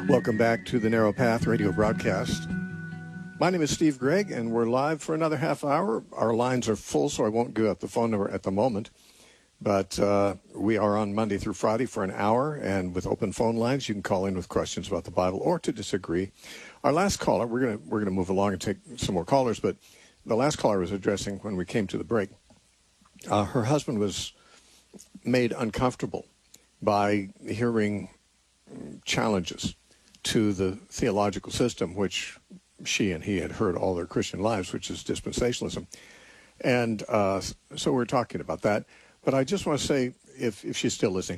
Welcome back to the Narrow Path radio broadcast. My name is Steve Gregg, and we're live for another half hour. Our lines are full, so I won't give out the phone number at the moment. But we are on Monday through Friday for an hour, and with open phone lines, you can call in with questions about the Bible or to disagree. Our last caller, we're gonna move along and take some more callers, but the last caller was addressing when we came to the break. Her husband was made uncomfortable by hearing challenges to the theological system, which she and he had heard all their Christian lives, which is dispensationalism. And so we're talking about that. But I just want to say, if she's still listening,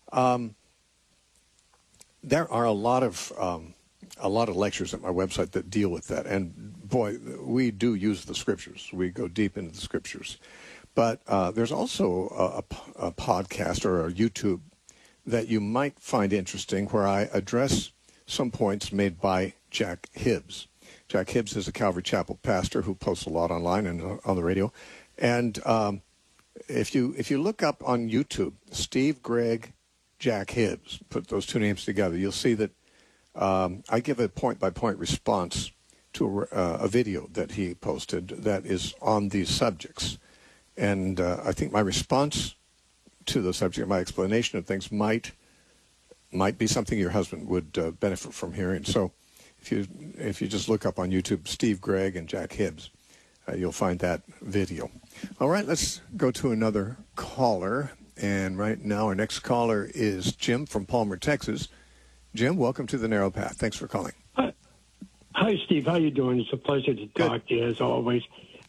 there are a lot of lectures at my website that deal with that. And boy, we do use the scriptures. We go deep into the scriptures. But there's also a podcast or a YouTube that you might find interesting where I address some points made by Jack Hibbs. Jack Hibbs is a Calvary Chapel pastor who posts a lot online and on the radio. And if you look up on YouTube, Steve Gregg, Jack Hibbs, put those two names together, you'll see that I give a point-by-point response to a video that he posted that is on these subjects. And I think my response to the subject, my explanation of things might be something your husband would benefit from hearing. So if you just look up on YouTube Steve Gregg and Jack Hibbs, you'll find that video. All right, let's go to another caller. And right now our next caller is Jim from Palmer, Texas. Jim, welcome to the Narrow Path. Thanks for calling. Hi, Steve. How you doing? It's a pleasure to talk to you, as always.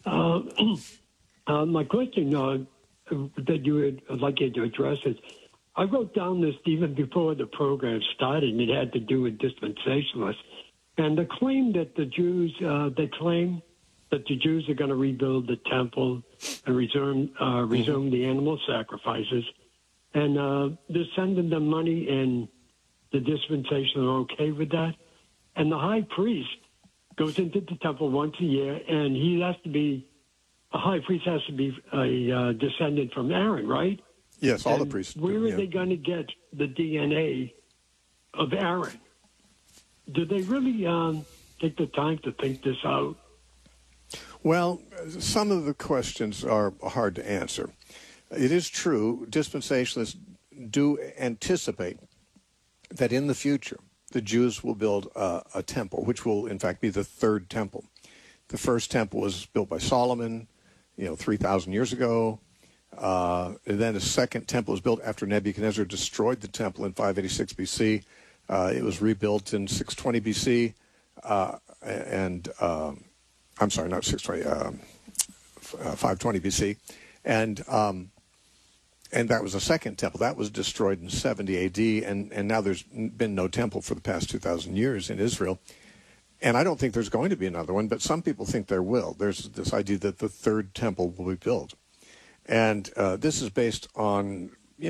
My question that you would like you to address is, I wrote down this even before the program started, and it had to do with dispensationalists. And the claim that the Jews, they claim that the Jews are going to rebuild the temple and resume the animal sacrifices. And they're sending them money, and the dispensationalists are okay with that. And the high priest goes into the temple once a year, and a high priest has to be a descendant from Aaron, right? Yes, all the priests. Where are they going to get the DNA of Aaron? Do they really take the time to think this out? Well, some of the questions are hard to answer. It is true, dispensationalists do anticipate that in the future, the Jews will build a temple, which will, in fact, be the third temple. The first temple was built by Solomon, 3,000 years ago. And then a second temple was built after Nebuchadnezzar destroyed the temple in 586 B.C. It was rebuilt in 620 B.C. I'm sorry, not 620, 520 B.C. And that was the second temple. That was destroyed in 70 A.D., and now there's been no temple for the past 2,000 years in Israel. And I don't think there's going to be another one, but some people think there will. There's this idea that the third temple will be built. And this is based on,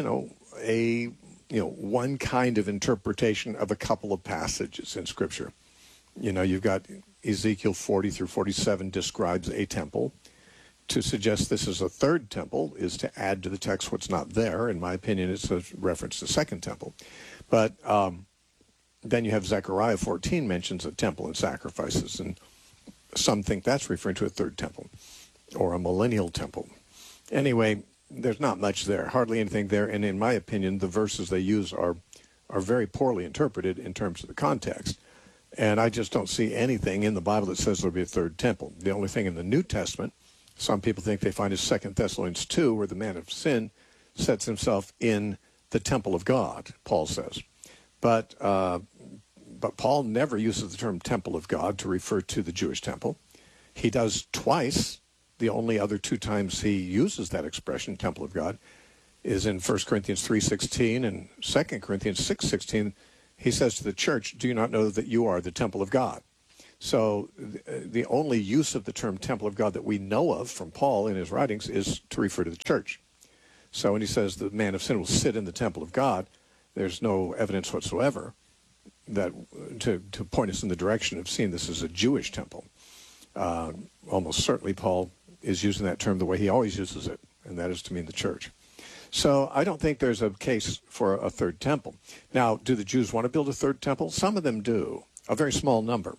one kind of interpretation of a couple of passages in Scripture. You've got Ezekiel 40 through 47 describes a temple. To suggest this is a third temple is to add to the text what's not there. In my opinion, it's a reference to the second temple. But then you have Zechariah 14 mentions a temple and sacrifices, and some think that's referring to a third temple or a millennial temple. Anyway, there's not much there, hardly anything there, and in my opinion, the verses they use are very poorly interpreted in terms of the context. And I just don't see anything in the Bible that says there'll be a third temple. The only thing in the New Testament, some people think they find is 2 Thessalonians 2, where the man of sin sets himself in the temple of God, Paul says. But Paul never uses the term temple of God to refer to the Jewish temple. He does twice. The only other two times he uses that expression, temple of God, is in 1 Corinthians 3:16 and 2 Corinthians 6:16. He says to the church, do you not know that you are the temple of God? So the only use of the term temple of God that we know of from Paul in his writings is to refer to the church. So when he says the man of sin will sit in the temple of God, there's no evidence whatsoever that to point us in the direction of seeing this as a Jewish temple. Almost certainly Paul is using that term the way he always uses it, and that is to mean the church. So I don't think there's a case for a third temple. Now, do the Jews want to build a third temple? Some of them do, a very small number.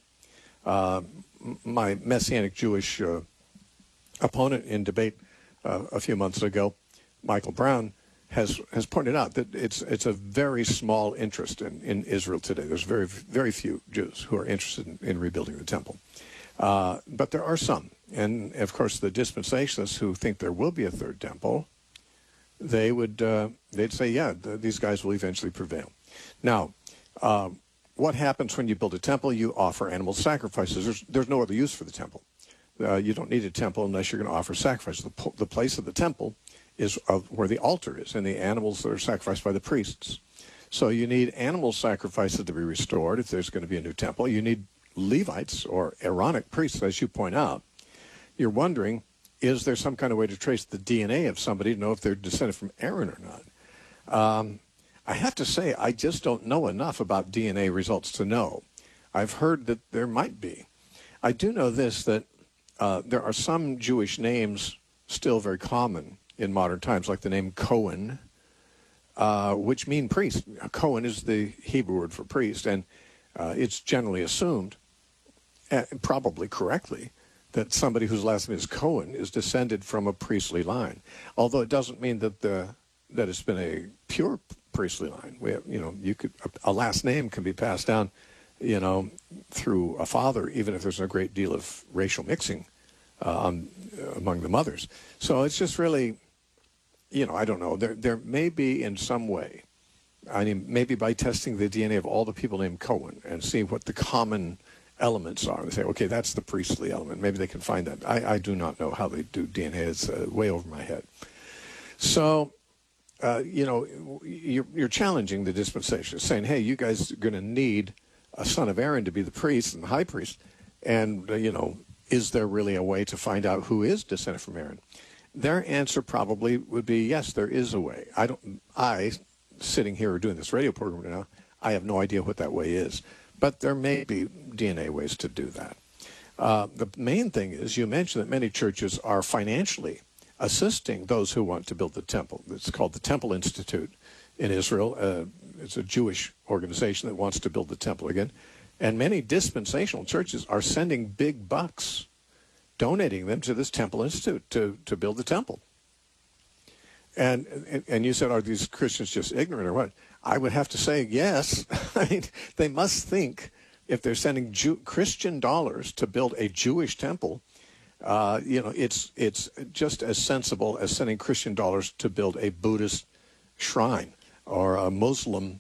My Messianic Jewish opponent in debate a few months ago, Michael Brown, has pointed out that it's a very small interest in Israel today. There's very, very few Jews who are interested in rebuilding the temple. But there are some. And, of course, the dispensationalists who think there will be a third temple, they'd say, yeah, these guys will eventually prevail. Now, what happens when you build a temple? You offer animal sacrifices. There's no other use for the temple. You don't need a temple unless you're going to offer sacrifices. The place of the temple is where the altar is, and the animals that are sacrificed by the priests. So you need animal sacrifices to be restored if there's going to be a new temple. You need Levites or Aaronic priests, as you point out. You're wondering, is there some kind of way to trace the DNA of somebody to know if they're descended from Aaron or not? I have to say, I just don't know enough about DNA results to know. I've heard that there might be. I do know this, that there are some Jewish names still very common in modern times, like the name Cohen, which mean priest. Cohen is the Hebrew word for priest, and it's generally assumed, probably correctly, that somebody whose last name is Cohen is descended from a priestly line. Although it doesn't mean that it's been a pure priestly line. A last name can be passed down, through a father, even if there's a great deal of racial mixing among the mothers. So it's just really, I don't know. There may be in some way. I mean, maybe by testing the DNA of all the people named Cohen and seeing what the common elements are. They say, okay, that's the priestly element. Maybe they can find that. I do not know how they do DNA. It's way over my head. So, you're challenging the dispensation, saying, hey, you guys are going to need a son of Aaron to be the priest and the high priest. And, is there really a way to find out who is descended from Aaron? Their answer probably would be, yes, there is a way. Sitting here doing this radio program now, I have no idea what that way is. But there may be DNA ways to do that. The main thing is, you mentioned that many churches are financially assisting those who want to build the temple. It's called the Temple Institute in Israel. It's a Jewish organization that wants to build the temple again. And many dispensational churches are sending big bucks, donating them to this Temple Institute to build the temple. And you said, are these Christians just ignorant or what? I would have to say yes. I mean, they must think if they're sending Christian dollars to build a Jewish temple, it's just as sensible as sending Christian dollars to build a Buddhist shrine or a Muslim,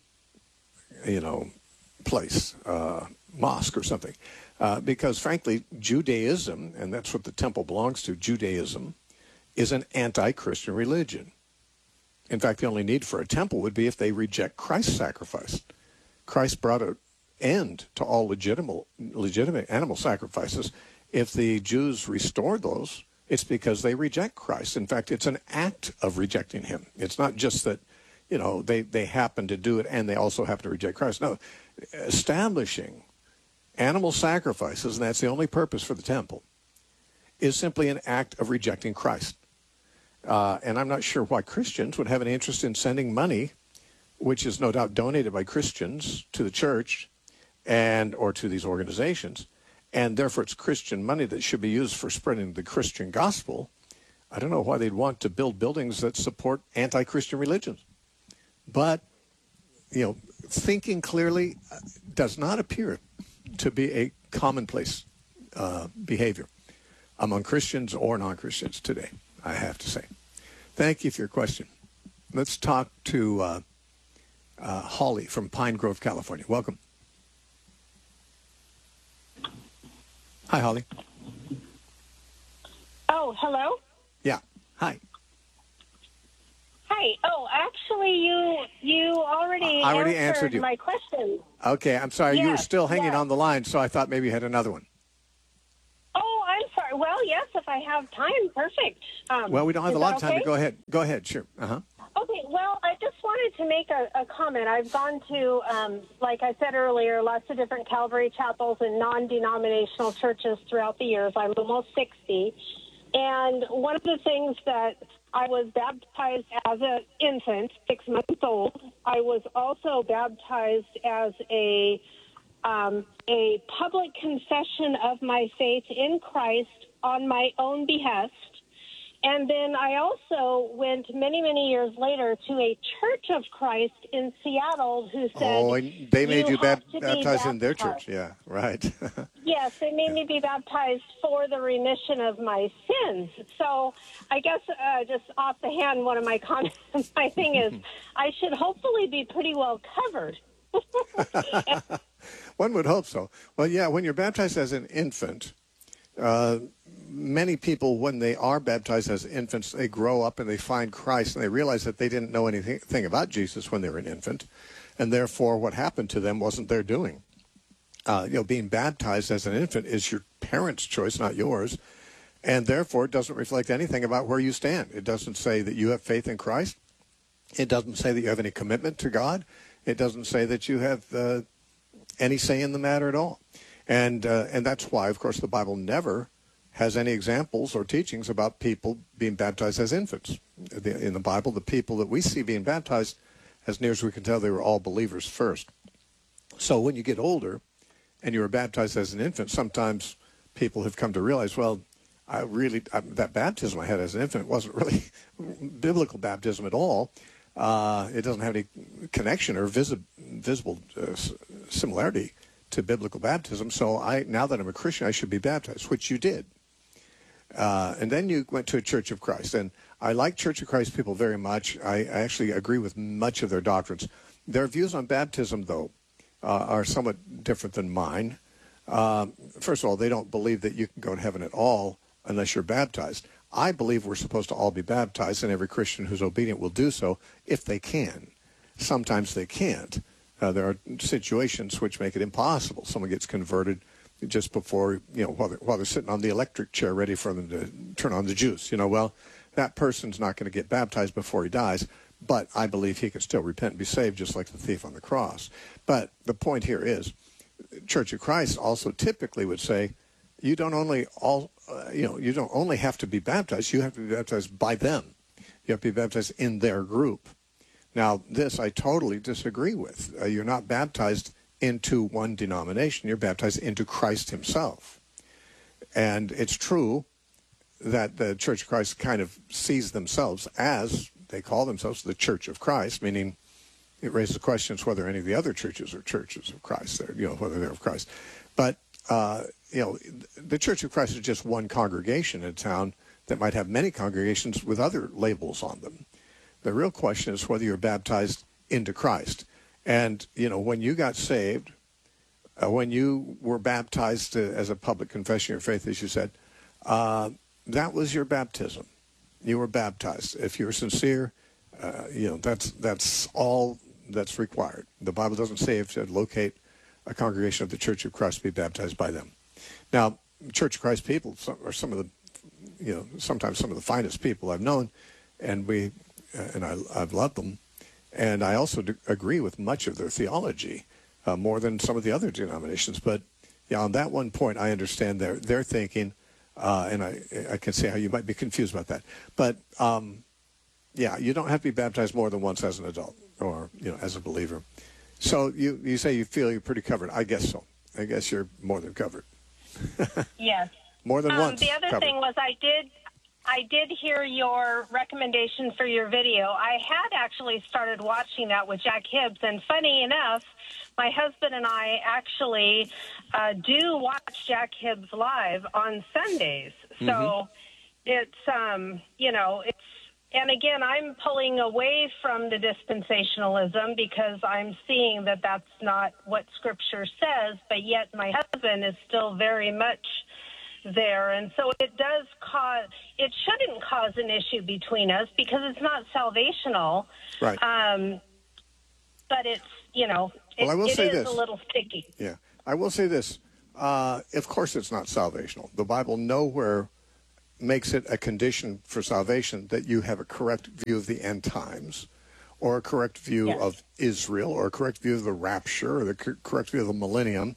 place, mosque or something. Because frankly, Judaism, and that's what the temple belongs to, Judaism, is an anti-Christian religion. In fact, the only need for a temple would be if they reject Christ's sacrifice. Christ brought an end to all legitimate animal sacrifices. If the Jews restore those, it's because they reject Christ. In fact, it's an act of rejecting him. It's not just that, they happen to do it and they also happen to reject Christ. No, establishing animal sacrifices, and that's the only purpose for the temple, is simply an act of rejecting Christ. And I'm not sure why Christians would have an interest in sending money, which is no doubt donated by Christians to the church or to these organizations, and therefore it's Christian money that should be used for spreading the Christian gospel. I don't know why they'd want to build buildings that support anti-Christian religions. But, thinking clearly does not appear to be a commonplace behavior among Christians or non-Christians today, I have to say. Thank you for your question. Let's talk to Holly from Pine Grove, California. Welcome. Hi, Holly. Oh, hello? Yeah. Hi. Hi. Oh, actually, you already answered my question. Okay, I'm sorry. Yes, you were still hanging yes. on the line, so I thought maybe you had another one. Oh, I'm sorry. Well, yes, if I have time, perfect. Well, we don't have a lot of time, okay? but go ahead. Go ahead, sure. Uh-huh. Okay, well, I just wanted to make a comment. I've gone to, like I said earlier, lots of different Calvary chapels and non-denominational churches throughout the years. I'm almost 60. And one of the things that I was baptized as an infant, 6 months old. I was also baptized as a public confession of my faith in Christ on my own behest. And then I also went many, many years later to a Church of Christ in Seattle who said, Oh, and they made you have to be baptized in their church. Yeah, right. Yes, they made me be baptized for the remission of my sins. So I guess just off the hand, one of my comments, my thing is, I should hopefully be pretty well covered. One would hope so. Well, yeah, when you're baptized as an infant, many people, when they are baptized as infants, they grow up and they find Christ and they realize that they didn't know anything about Jesus when they were an infant, and therefore what happened to them wasn't their doing. Being baptized as an infant is your parents' choice, not yours, and therefore it doesn't reflect anything about where you stand. It doesn't say that you have faith in Christ. It doesn't say that you have any commitment to God. It doesn't say that you have any say in the matter at all. And that's why, of course, the Bible never has any examples or teachings about people being baptized as infants. In the Bible, the people that we see being baptized, as near as we can tell, they were all believers first. So when you get older and you were baptized as an infant, sometimes people have come to realize, well, that baptism I had as an infant wasn't really biblical baptism at all. It doesn't have any connection or visible similarity to biblical baptism. So now that I'm a Christian, I should be baptized, which you did. And then you went to a Church of Christ. And I like Church of Christ people very much. I actually agree with much of their doctrines. Their views on baptism, though, are somewhat different than mine. First of all, they don't believe that you can go to heaven at all unless you're baptized. I believe we're supposed to all be baptized, and every Christian who's obedient will do so if they can. Sometimes they can't. There are situations which make it impossible. Someone gets converted just before, while they're sitting on the electric chair ready for them to turn on the juice. Well, that person's not going to get baptized before he dies, but I believe he can still repent and be saved just like the thief on the cross. But the point here is, Church of Christ also typically would say, you don't only have to be baptized, you have to be baptized by them. You have to be baptized in their group. Now, this I totally disagree with. You're not baptized into one denomination. You're baptized into Christ himself. And it's true that the Church of Christ kind of sees themselves as, they call themselves the Church of Christ, meaning it raises questions whether any of the other churches are churches of Christ, whether they're of Christ. But, the Church of Christ is just one congregation in a town that might have many congregations with other labels on them. The real question is whether you're baptized into Christ. And, when you got saved, when you were baptized as a public confession of your faith, as you said, that was your baptism. You were baptized. If you're sincere, that's all that's required. The Bible doesn't say if to locate a congregation of the Church of Christ, be baptized by them. Now, Church of Christ people are some of the, sometimes some of the finest people I've known, and I've loved them. And I also agree with much of their theology, more than some of the other denominations. But on that one point, I understand their thinking, and I can see how you might be confused about that. But you don't have to be baptized more than once as an adult or as a believer. So you say you feel you're pretty covered. I guess so. I guess you're more than covered. Yes. More than once. The other thing was I did hear your recommendation for your video. I had actually started watching that with Jack Hibbs, and funny enough, my husband and I actually do watch Jack Hibbs live on Sundays. So it's, and again, I'm pulling away from the dispensationalism because I'm seeing that that's not what Scripture says, but yet my husband is still very much there. And so it shouldn't cause an issue between us because it's not salvational. Right. But it's, it is a little sticky. Yeah. I will say this. Of course it's not salvational. The Bible nowhere makes it a condition for salvation that you have a correct view of the end times or a correct view of Israel or a correct view of the rapture or the correct view of the millennium.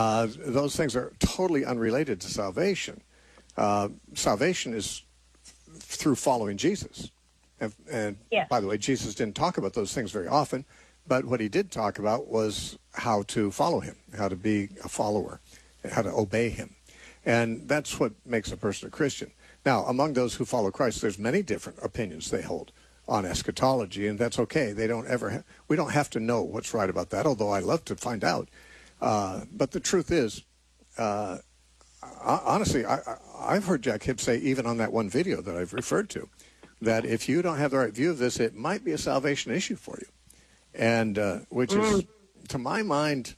Those things are totally unrelated to salvation. Salvation is through following Jesus. And Yes. by the way, Jesus didn't talk about those things very often, but what he did talk about was how to follow him, how to be a follower, how to obey him. And that's what makes a person a Christian. Now, among those who follow Christ, there's many different opinions they hold on eschatology, and that's okay. They don't ever we don't have to know what's right about that, although I love to find out. But the truth is, honestly, I've heard Jack Hibbs say, even on that one video that I've referred to, that if you don't have the right view of this, it might be a salvation issue for you. And which is, to my mind,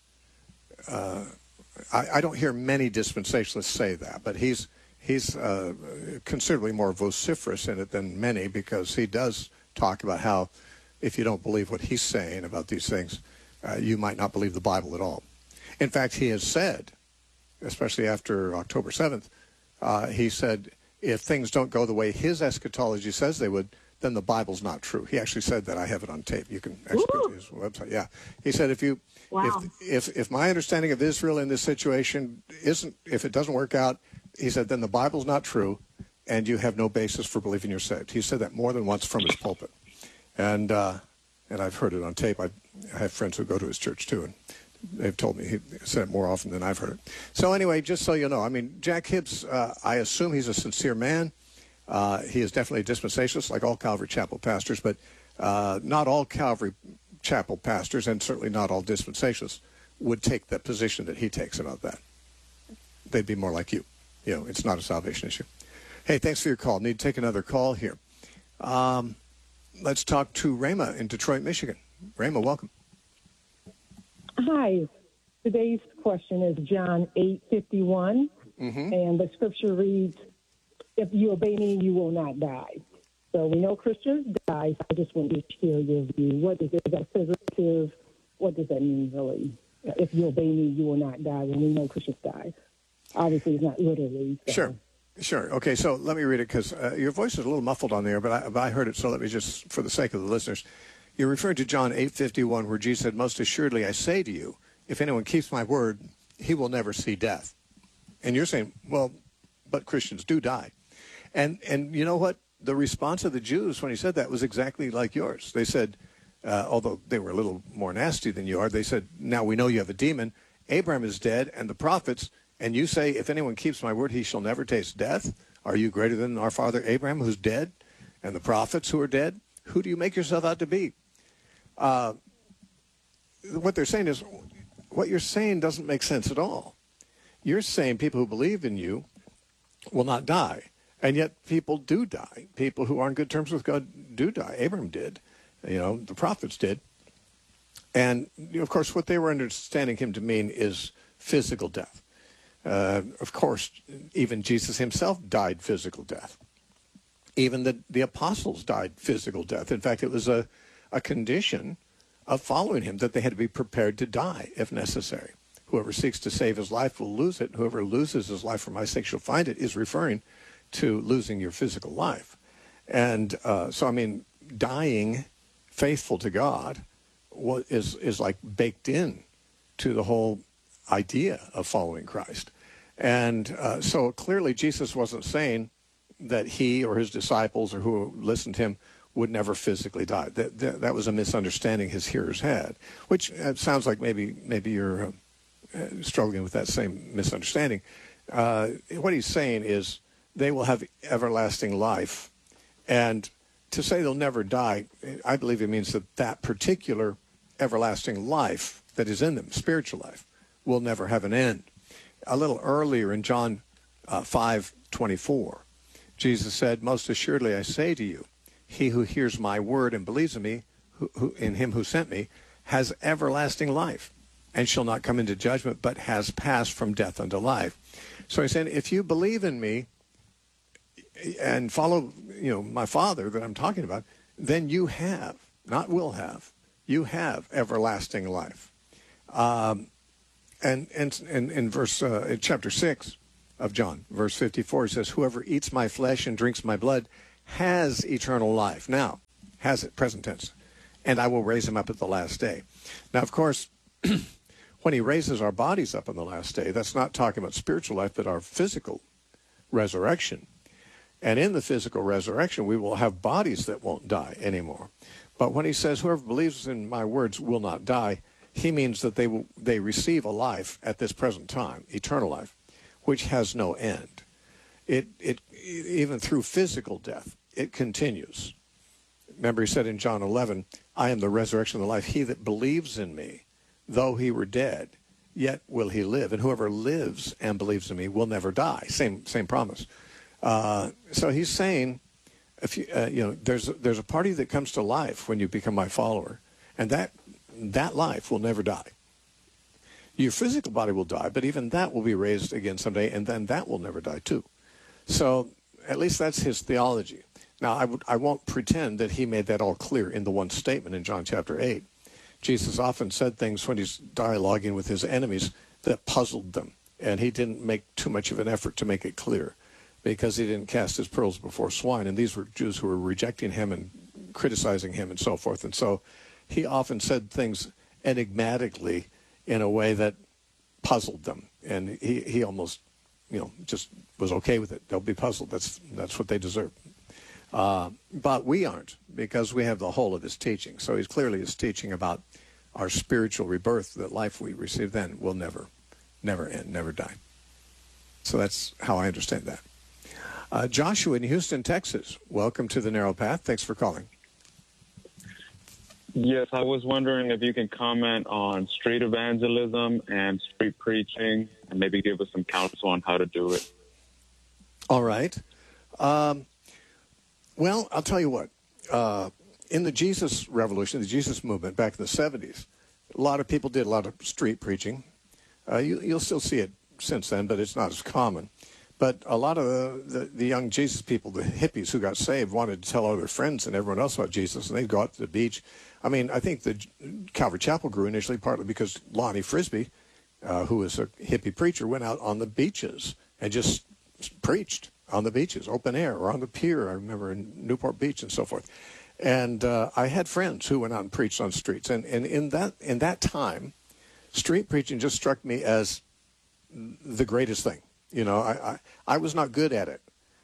I don't hear many dispensationalists say that, but he's considerably more vociferous in it than many, because he does talk about how if you don't believe what he's saying about these things, you might not believe the Bible at all. In fact, he has said, especially after October 7th, he said, if things don't go the way his eschatology says they would, then the Bible's not true. He actually said that. I have it on tape. You can actually go to his website. Yeah. He said, if my understanding of Israel in this situation if it doesn't work out, he said, then the Bible's not true, and you have no basis for believing you're saved. He said that more than once from his pulpit. And I've heard it on tape. I have friends who go to his church too, and they've told me he said it more often than I've heard it. So anyway, just so you know, I mean, Jack Hibbs, I assume he's a sincere man. He is definitely a dispensationalist, like all Calvary Chapel pastors, but not all Calvary Chapel pastors, and certainly not all dispensationalists, would take the position that he takes about that. They'd be more like you. You know, it's not a salvation issue. Hey, thanks for your call. Need to take another call here. Let's talk to Rama in Detroit, Michigan. Rama, welcome. Hi. Today's question is John 8:51, and the scripture reads, "If you obey me, you will not die." So we know Christians die. So I just want to hear your view. What is that figurative? What does that mean, really? If you obey me, you will not die. When we know Christians die, obviously it's not literally. So. Sure. Okay, so let me read it, because your voice is a little muffled on there, but I heard it, so let me just, for the sake of the listeners, you're referring to John 8:51, where Jesus said, "Most assuredly I say to you, if anyone keeps my word, he will never see death." And you're saying, well, but Christians do die. And you know what? The response of the Jews when he said that was exactly like yours. They said, although they were a little more nasty than you are, they said, "Now we know you have a demon. Abraham is dead, and the prophets, and you say, if anyone keeps my word, he shall never taste death. Are you greater than our father Abraham, who's dead, and the prophets who are dead? Who do you make yourself out to be?" What they're saying is, what you're saying doesn't make sense at all. You're saying people who believe in you will not die, and yet people do die. People who are on good terms with God do die. Abraham did. You know, the prophets did. And, of course, what they were understanding him to mean is physical death. Of course, even Jesus himself died physical death. Even the apostles died physical death. In fact, it was a condition of following him that they had to be prepared to die if necessary. Whoever seeks to save his life will lose it. Whoever loses his life for my sake shall find it, is referring to losing your physical life. And so, I mean, dying faithful to God is like baked in to the whole idea of following Christ. And so clearly Jesus wasn't saying that he or his disciples or who listened to him would never physically die. That was a misunderstanding his hearers had, which sounds like maybe you're struggling with that same misunderstanding. What he's saying is they will have everlasting life. And to say they'll never die, I believe it means that particular everlasting life that is in them, spiritual life, will never have an end. A little earlier in John 5:24, Jesus said, "Most assuredly I say to you, he who hears my word and believes in me, who in him who sent me, has everlasting life, and shall not come into judgment, but has passed from death unto life." So he's saying, if you believe in me and follow, my Father that I'm talking about, then you have, not will have, you have everlasting life. And in chapter 6 of John, verse 54, it says, "Whoever eats my flesh and drinks my blood has eternal life." Now, has it, present tense. "And I will raise him up at the last day." Now, of course, when he raises our bodies up on the last day, that's not talking about spiritual life, but our physical resurrection. And in the physical resurrection, we will have bodies that won't die anymore. But when he says, whoever believes in my words will not die, he means that they receive a life at this present time, eternal life, which has no end. It even through physical death, it continues. Remember, he said in John 11, I am the resurrection and the life. He that believes in me, though he were dead, yet will he live. And whoever lives and believes in me will never die. Same promise. So he's saying, if you there's a party that comes to life when you become my follower, and that life will never die. Your physical body will die, but even that will be raised again someday, and then that will never die too. So at least that's his theology. Now, I won't pretend that he made that all clear in the one statement in John chapter 8. Jesus often said things when he's dialoguing with his enemies that puzzled them, and he didn't make too much of an effort to make it clear because he didn't cast his pearls before swine, and these were Jews who were rejecting him and criticizing him and so forth. And so he often said things enigmatically in a way that puzzled them, and he almost, just was okay with it. They'll be puzzled. That's what they deserve. But we aren't, because we have the whole of his teaching. So he's clearly is teaching about our spiritual rebirth, that life we receive then will never end, never die. So that's how I understand that. Joshua in Houston, Texas, welcome to the Narrow Path. Thanks for calling. Yes, I was wondering if you can comment on street evangelism and street preaching, and maybe give us some counsel on how to do it. All right. Well, I'll tell you what. In the Jesus Revolution, the Jesus movement back in the 70s, a lot of people did a lot of street preaching. You'll still see it since then, but it's not as common. But a lot of the young Jesus people, the hippies who got saved, wanted to tell all their friends and everyone else about Jesus, and they'd go out to the beach. I mean, I think the Calvary Chapel grew initially partly because Lonnie Frisbee, who was a hippie preacher, went out on the beaches and just preached on the beaches, open air, or on the pier, I remember, in Newport Beach and so forth. And I had friends who went out and preached on streets. And in that time, street preaching just struck me as the greatest thing. I was not good at it.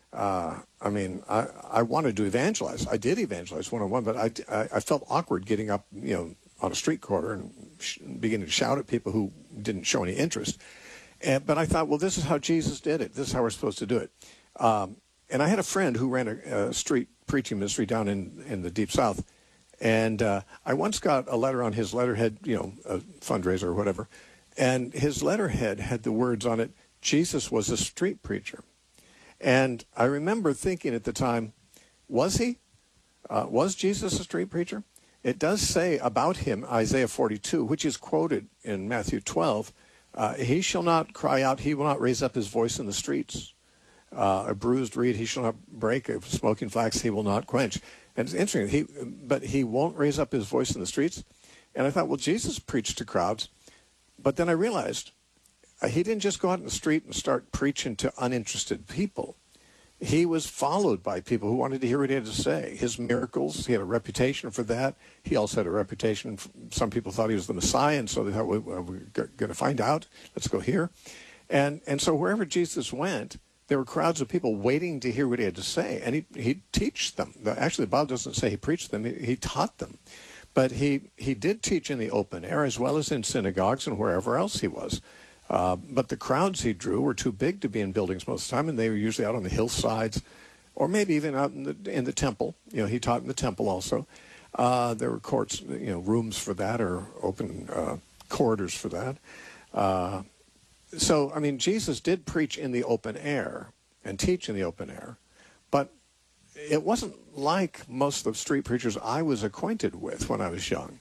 I wanted to evangelize. I did evangelize one-on-one, but I felt awkward getting up, on a street corner and beginning to shout at people who didn't show any interest. But I thought, well, this is how Jesus did it. This is how we're supposed to do it. And I had a friend who ran a street preaching ministry down in the Deep South. And I once got a letter on his letterhead, a fundraiser or whatever. And his letterhead had the words on it, Jesus was a street preacher. And I remember thinking at the time, was he? Was Jesus a street preacher? It does say about him, Isaiah 42, which is quoted in Matthew 12, he shall not cry out, he will not raise up his voice in the streets. A bruised reed he shall not break, a smoking flax he will not quench. And it's interesting, but he won't raise up his voice in the streets. And I thought, well, Jesus preached to crowds. But then I realized he didn't just go out in the street and start preaching to uninterested people. He was followed by people who wanted to hear what he had to say. His miracles, he had a reputation for that. He also had a reputation. Some people thought he was the Messiah, and so they thought, well, we're going to find out. Let's go here. And so wherever Jesus went, there were crowds of people waiting to hear what he had to say, and he'd teach them. Actually, the Bible doesn't say he preached them. He taught them. But he did teach in the open air as well as in synagogues and wherever else he was. But the crowds he drew were too big to be in buildings most of the time, and they were usually out on the hillsides or maybe even out in the temple. He taught in the temple also. There were courts, rooms for that, or open corridors for that. So, Jesus did preach in the open air and teach in the open air, but it wasn't like most of the street preachers I was acquainted with when I was young,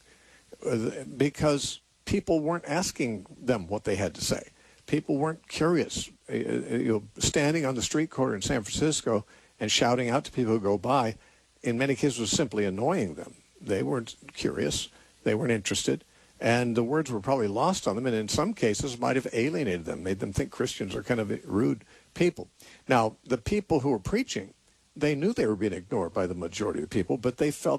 because people weren't asking them what they had to say. People weren't curious. Standing on the street corner in San Francisco and shouting out to people who go by, in many cases, was simply annoying them. They weren't curious. They weren't interested. And the words were probably lost on them, and in some cases might have alienated them, made them think Christians are kind of rude people. Now, the people who were preaching, they knew they were being ignored by the majority of the people, but they felt